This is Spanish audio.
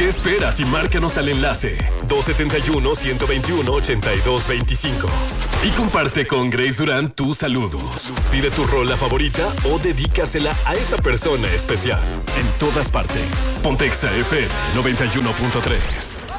¿Qué esperas y márcanos al enlace 271-121-8225? Y comparte con Grace Durán tus saludos. Pide tu rola favorita o dedícasela a esa persona especial. En todas partes. Ponte Exa FM 91.3.